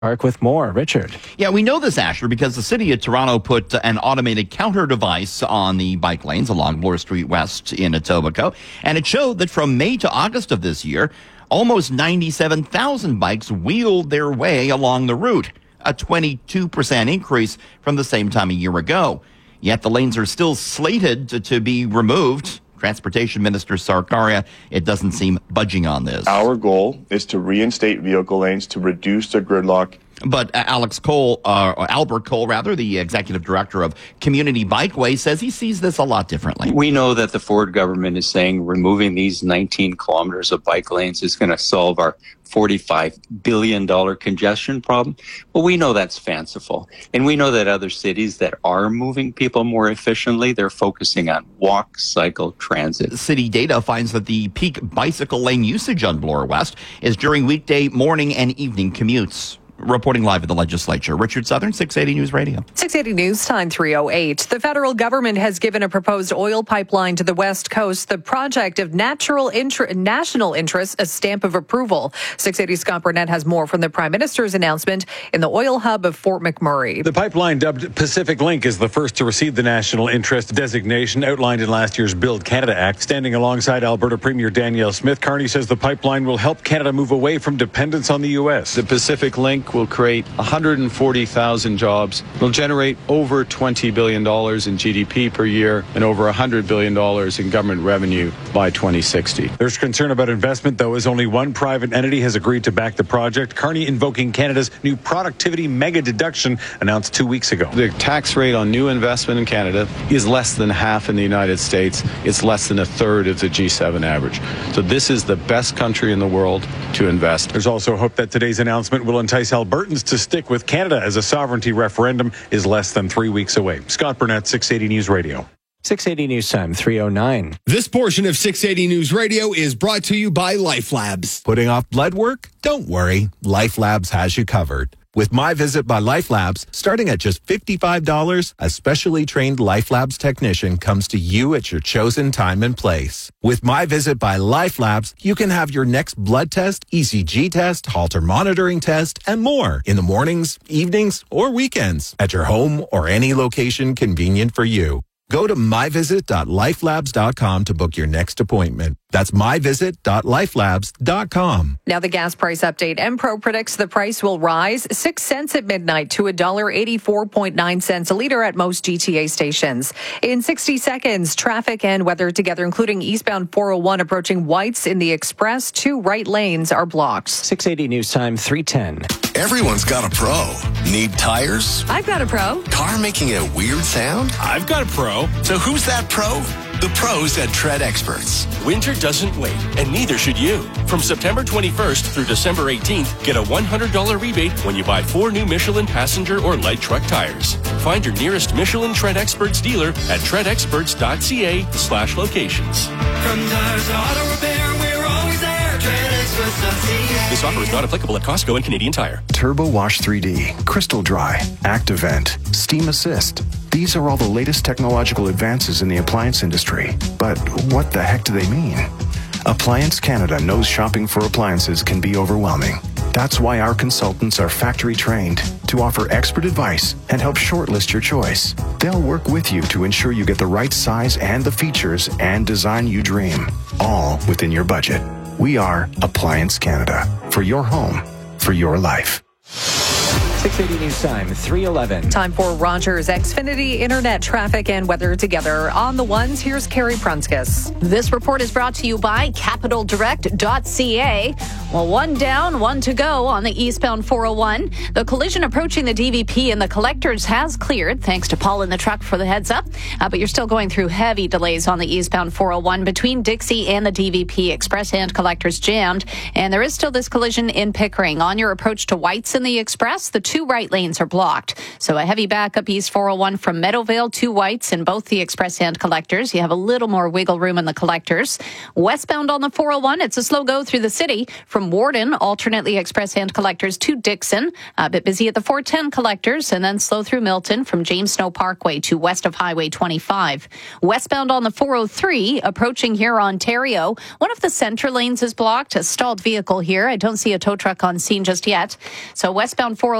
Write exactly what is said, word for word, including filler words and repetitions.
Mark with more. Richard. Yeah, we know this, Asher, because the city of Toronto put an automated counter device on the bike lanes along Bloor Street West in Etobicoke, and it showed that from May to August of this year, almost ninety-seven thousand bikes wheeled their way along the route, a twenty-two percent increase from the same time a year ago. Yet the lanes are still slated to, to be removed. Transportation Minister Sarkaria, it doesn't seem budging on this. Our goal is to reinstate vehicle lanes to reduce the gridlock. But uh, Alex Cole, uh, or Albert Cole, rather, the executive director of Community Bikeway, says he sees this a lot differently. We know that the Ford government is saying removing these nineteen kilometers of bike lanes is going to solve our forty-five billion dollars congestion problem. Well, we know that's fanciful. And we know that other cities that are moving people more efficiently, they're focusing on walk, cycle, transit. City data finds that the peak bicycle lane usage on Bloor West is during weekday morning and evening commutes. Reporting live at the legislature, Richard Southern, six eighty News Radio. six eighty News Time, three oh eight. The federal government has given a proposed oil pipeline to the West Coast the project of natural inter- national interest a stamp of approval. six eighty Scott Burnett has more from the Prime Minister's announcement in the oil hub of Fort McMurray. The pipeline, dubbed Pacific Link, is the first to receive the national interest designation outlined in last year's Build Canada Act. Standing alongside Alberta Premier Danielle Smith, Carney says the pipeline will help Canada move away from dependence on the U S. The Pacific Link will create one hundred forty thousand jobs. It'll generate over twenty billion dollars in G D P per year and over one hundred billion dollars in government revenue by twenty sixty. There's concern about investment, though, as only one private entity has agreed to back the project. Carney invoking Canada's new productivity mega deduction announced two weeks ago. The tax rate on new investment in Canada is less than half in the United States. It's less than a third of the G seven average. So this is the best country in the world to invest. There's also hope that today's announcement will entice Albertans to stick with Canada as a sovereignty referendum is less than three weeks away. Scott Burnett, six eighty News Radio. six eighty News Time, three oh nine. This portion of six eighty News Radio is brought to you by Life Labs. Putting off blood work? Don't worry. Life Labs has you covered. With My Visit by Life Labs, starting at just fifty-five dollars, a specially trained Life Labs technician comes to you at your chosen time and place. With My Visit by Life Labs, you can have your next blood test, E C G test, Holter monitoring test, and more in the mornings, evenings, or weekends at your home or any location convenient for you. Go to my visit dot life labs dot com to book your next appointment. That's my visit dot life labs dot com. Now the gas price update. Enpro predicts the price will rise six cents at midnight to one dollar eighty-four point nine cents a liter at most G T A stations. In sixty seconds, traffic and weather together, including eastbound four oh one approaching Whites in the Express. Two right lanes are blocked. six eighty News Time, three ten. Everyone's got a pro. Need tires? I've got a pro. Car making a weird sound? I've got a pro. So who's that pro? The pros at Tread Experts. Winter doesn't wait, and neither should you. From September twenty-first through December eighteenth, get a one hundred dollars rebate when you buy four new Michelin passenger or light truck tires. Find your nearest Michelin Tread Experts dealer at tread experts dot c a slash locations. From tires to auto repair, we're always there. tread experts dot c a. This offer is not applicable at Costco and Canadian Tire. Turbo Wash three D, Crystal Dry, ActiVent, Steam Assist. These are all the latest technological advances in the appliance industry. But what the heck do they mean? Appliance Canada knows shopping for appliances can be overwhelming. That's why our consultants are factory trained to offer expert advice and help shortlist your choice. They'll work with you to ensure you get the right size and the features and design you dream, all within your budget. We are Appliance Canada, for your home, for your life. six eighty News Time, three eleven. Time for Rogers Xfinity Internet traffic and weather together. On the ones, here's Carrie Prunskis. This report is brought to you by capital direct dot c a. Well, one down, one to go on the eastbound four oh one. The collision approaching the D V P and the collectors has cleared, thanks to Paul in the truck for the heads up. Uh, but you're still going through heavy delays on the eastbound four oh one between Dixie and the D V P. Express and collectors jammed. And there is still this collision in Pickering. On your approach to Whites in the Express, the two right lanes are blocked. So a heavy backup east four oh one from Meadowvale to Whites in both the Express and collectors. You have a little more wiggle room in the collectors. Westbound on the four oh one, it's a slow go through the city from from Warden, alternately express hand collectors to Dixon. A bit busy at the four ten collectors, and then slow through Milton from James Snow Parkway to west of Highway twenty-five. Westbound on the four oh three, approaching here, Ontario. One of the center lanes is blocked. A stalled vehicle here. I don't see a tow truck on scene just yet. So westbound four oh three